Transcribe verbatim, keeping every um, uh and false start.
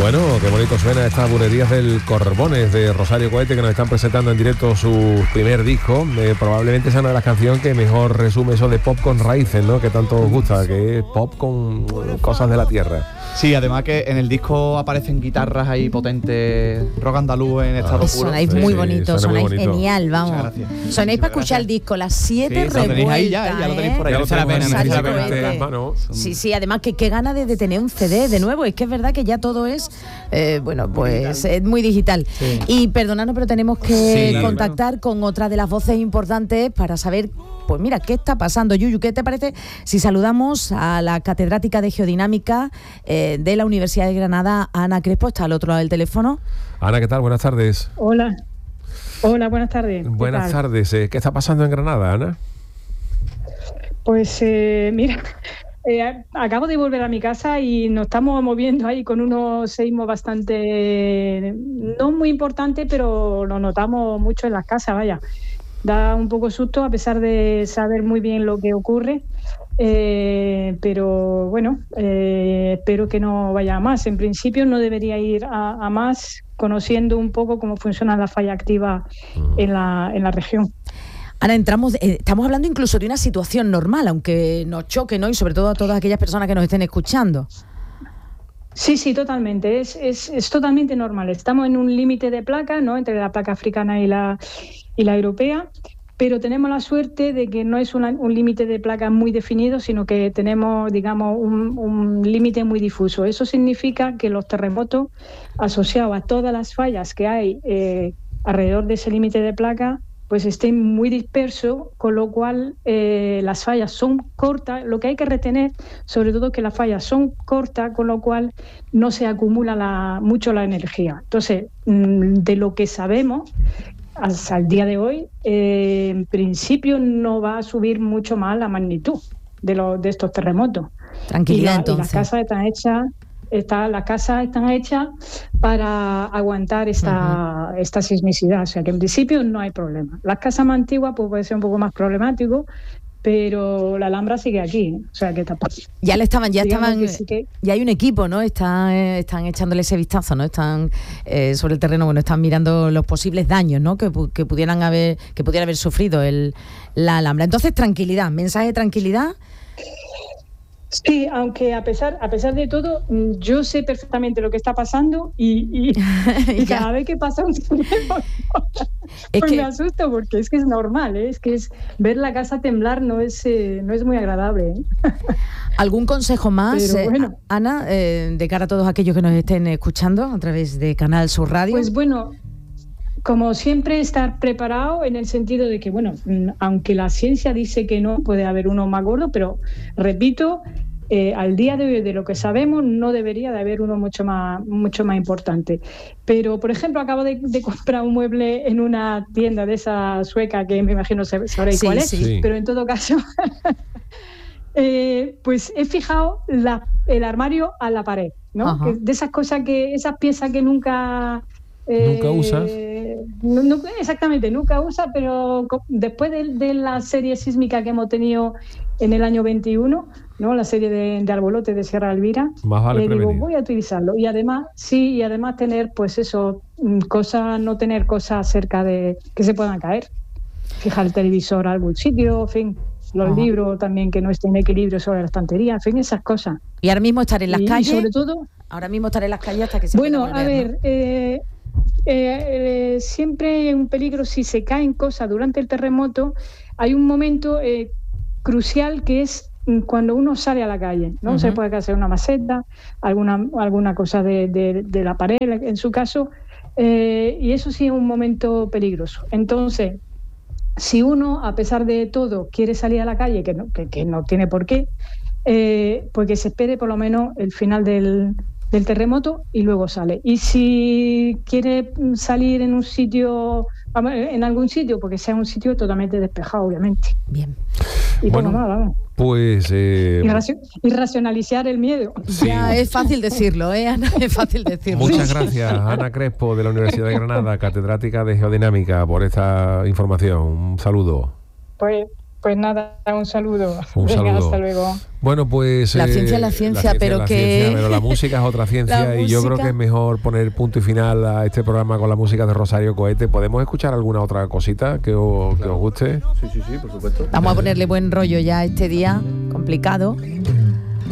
Bueno, qué bonito suena estas bulerías del Corbones de Rosario Cohete, que nos están presentando en directo su primer disco. Eh, probablemente sea una de las canciones que mejor resume eso de pop con raíces, ¿no? Que tanto os gusta, que es pop con cosas de la tierra. Sí, además que en el disco aparecen guitarras ahí potentes, rock andaluz en estado ah, puro. Sonáis sí, muy bonito, sonáis muy bonito. Genial, vamos. Sonáis para escuchar el disco, las siete sí, revueltas. Lo tenéis ahí ya, ¿eh? ya lo tenéis por ahí. Ya lo la pena, la pena. Las manos. Sí, sí, además que qué gana de, de tener un C D de nuevo, es que es verdad que ya todo es, eh, bueno, pues digital. Es muy digital. Sí. Y perdonadnos, pero tenemos que sí, contactar claro. con otra de las voces importantes para saber, pues mira, ¿qué está pasando? Yuyu, ¿qué te parece si saludamos a la catedrática de Geodinámica eh, de la Universidad de Granada, Ana Crespo? Está al otro lado del teléfono. Ana, ¿qué tal? Buenas tardes. Hola. Hola, buenas tardes. Buenas tardes. Eh, ¿Qué está pasando en Granada, Ana? Pues eh, mira, eh, acabo de volver a mi casa y nos estamos moviendo ahí con unos seísmos bastante, no muy importantes, pero lo notamos mucho en las casas, vaya. Da un poco susto a pesar de saber muy bien lo que ocurre, eh, pero bueno, eh, espero que no vaya a más. En principio no debería ir a, a más, conociendo un poco cómo funciona la falla activa en la, en la región. Ahora entramos, eh, estamos hablando incluso de una situación normal, aunque nos choque, ¿no? Y sobre todo a todas aquellas personas que nos estén escuchando. Sí, sí, totalmente. Es, es, es totalmente normal. Estamos en un límite de placa, ¿no? Entre la placa africana y la, y la europea, pero tenemos la suerte de que no es una, un límite de placa muy definido, sino que tenemos, digamos, un, un límite muy difuso. Eso significa que los terremotos asociados a todas las fallas que hay eh, alrededor de ese límite de placa pues estén muy dispersos, con lo cual eh, las fallas son cortas. Lo que hay que retener, sobre todo, es que las fallas son cortas, con lo cual no se acumula la, mucho la energía. Entonces, de lo que sabemos hasta el día de hoy, eh, en principio no va a subir mucho más la magnitud de, los, de estos terremotos. Tranquilidad, y la, entonces. Y las casas están hechas... Está, las casas están hechas para aguantar esta, uh-huh. esta sismicidad, o sea que en principio no hay problema. Las casas más antiguas pues puede ser un poco más problemático, pero la Alhambra sigue aquí, o sea que tampoco. Ya le estaban, ya Digamos estaban, sí que... ya hay un equipo, ¿no? Están, eh, están echándole ese vistazo, ¿no? Están eh, sobre el terreno, bueno, están mirando los posibles daños, ¿no? Que, que pudieran haber, que pudiera haber sufrido el, la Alhambra. Entonces, tranquilidad, mensaje de tranquilidad. Sí, aunque a pesar a pesar de todo, yo sé perfectamente lo que está pasando y, y, y cada vez que pasa un terremoto pues que... me asusto porque es que es normal, ¿eh? Es que es ver la casa temblar no es eh, no es muy agradable, ¿eh? ¿Algún consejo más, Pero bueno, eh, Ana, eh, de cara a todos aquellos que nos estén escuchando a través de Canal Sur Radio? Pues bueno, como siempre, estar preparado en el sentido de que, bueno, aunque la ciencia dice que no, puede haber uno más gordo, pero repito, eh, al día de hoy, de lo que sabemos, no debería de haber uno mucho más, mucho más importante. Pero, por ejemplo, acabo de, de comprar un mueble en una tienda de esa sueca, que me imagino sabréis sí, cuál es, sí. pero en todo caso, eh, pues he fijado la, el armario a la pared, ¿no? Que de esas cosas que, esas piezas que nunca... Eh, ¿Nunca usas? No, no, exactamente, nunca usa, pero después de, de la serie sísmica que hemos tenido en el año veintiuno, ¿no? La serie de, de Arbolote de Sierra Elvira, más vale le prevenir. digo, voy a utilizarlo. Y además, sí, y además tener, pues eso, cosas, no tener cosas cerca de que se puedan caer. Fijar el televisor a algún sitio, en fin, los Ajá. libros también que no estén en equilibrio sobre la estantería, en fin, esas cosas. Y ahora mismo estar en las y, calles. Y sobre todo. Ahora mismo estar en las calles hasta que se Bueno, pueda volver, a ver. ¿no? Eh, Eh, eh, siempre hay un peligro si se caen cosas durante el terremoto. Hay un momento eh, crucial que es cuando uno sale a la calle, ¿no? Uh-huh. Se puede hacer una maceta, alguna alguna cosa de, de, de la pared, en su caso, eh, y eso sí es un momento peligroso. Entonces, si uno, a pesar de todo, quiere salir a la calle, que no, que, que no tiene por qué, eh, pues que se espere por lo menos el final del del terremoto y luego sale. Y si quiere salir en un sitio, en algún sitio, porque sea un sitio totalmente despejado, obviamente. Bien. Y bueno, nada, vamos. Pues... Eh... Y, raci- y racionalizar el miedo. Sí. Ya, es fácil decirlo, ¿eh, Ana? Es fácil decirlo. Muchas gracias, Ana Crespo, de la Universidad de Granada, catedrática de Geodinámica, por esta información. Un saludo. Pues... Pues nada, un saludo. Un Venga, saludo. hasta luego. Bueno, pues... La eh, ciencia es la ciencia, la pero es la que... ciencia, pero la música es otra ciencia La y yo creo música- que es mejor poner punto y final a este programa con la música de Rosario Cohete. ¿Podemos escuchar alguna otra cosita que os, que os guste? Sí, sí, sí, por supuesto. Vamos a ponerle buen rollo ya a este día complicado.